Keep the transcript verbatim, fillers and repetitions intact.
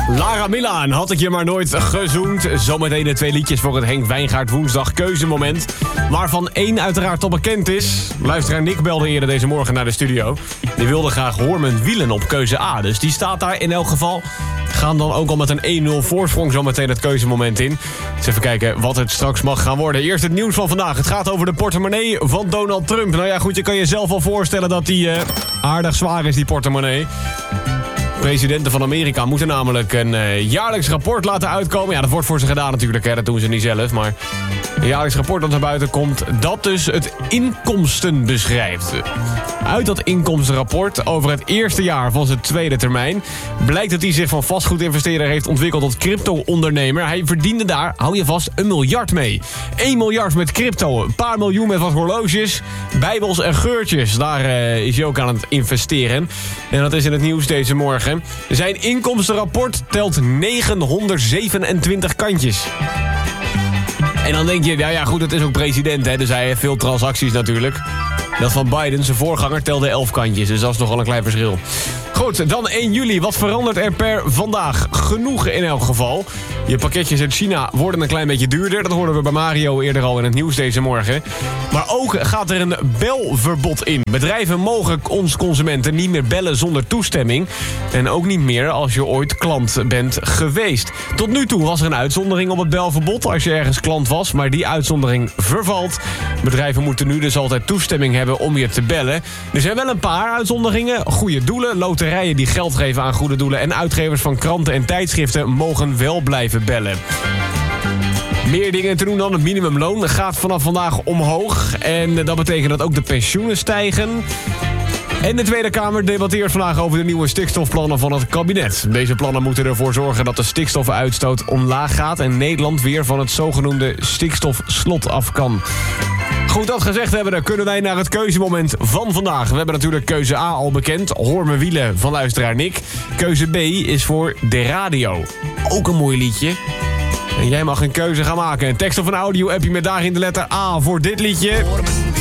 Lara Milan, had ik je maar nooit gezoend. Zometeen de twee liedjes voor het Henk Wijngaard woensdag keuzemoment. Waarvan één uiteraard al bekend is. Luisteraar Nick belde eerder deze morgen naar de studio. Die wilde graag Hoormen Wielen op keuze A. Dus die staat daar in elk geval. Gaan dan ook al met een één nul voorsprong zometeen het keuzemoment in. Dus even kijken wat het straks mag gaan worden. Eerst het nieuws van vandaag. Het gaat over de portemonnee van Donald Trump. Nou ja, goed, je kan jezelf al voorstellen dat die uh, aardig zwaar is, die portemonnee. Presidenten van Amerika moeten namelijk een uh, jaarlijks rapport laten uitkomen. Ja, dat wordt voor ze gedaan natuurlijk, hè. Dat doen ze niet zelf. Maar een jaarlijks rapport dat naar buiten komt, dat dus het inkomsten beschrijft. Uit dat inkomstenrapport over het eerste jaar van zijn tweede termijn blijkt dat hij zich van vastgoedinvesteerder heeft ontwikkeld tot crypto-ondernemer. Hij verdiende daar, hou je vast, een miljard mee. één miljard met crypto, een paar miljoen met wat horloges, bijbels en geurtjes. Daar uh, is hij ook aan het investeren. En dat is in het nieuws deze morgen. Zijn inkomstenrapport telt negenhonderdzevenentwintig kantjes. En dan denk je, nou ja goed, het is ook president, hè, dus hij heeft veel transacties natuurlijk. Dat van Biden, zijn voorganger, telde elf kantjes, dus dat is nogal een klein verschil. Goed, dan één juli. Wat verandert er per vandaag? Genoeg in elk geval. Je pakketjes uit China worden een klein beetje duurder. Dat hoorden we bij Mario eerder al in het nieuws deze morgen. Maar ook gaat er een belverbod in. Bedrijven mogen ons consumenten niet meer bellen zonder toestemming. En ook niet meer als je ooit klant bent geweest. Tot nu toe was er een uitzondering op het belverbod als je ergens klant was. Maar die uitzondering vervalt. Bedrijven moeten nu dus altijd toestemming hebben om je te bellen. Er zijn wel een paar uitzonderingen. Goede doelen, loterijen die geld geven aan goede doelen en uitgevers van kranten en tijdschriften mogen wel blijven bellen. Meer dingen te doen dan het minimumloon gaat vanaf vandaag omhoog. En dat betekent dat ook de pensioenen stijgen. En de Tweede Kamer debatteert vandaag over de nieuwe stikstofplannen van het kabinet. Deze plannen moeten ervoor zorgen dat de stikstofuitstoot omlaag gaat en Nederland weer van het zogenoemde stikstofslot af kan. Goed, dat gezegd hebben, dan kunnen wij naar het keuzemoment van vandaag. We hebben natuurlijk keuze A al bekend. Hoor me wielen van luisteraar Nick. Keuze B is voor de radio. Ook een mooi liedje. En jij mag een keuze gaan maken. Een tekst of een audio heb je met daarin de letter A voor dit liedje.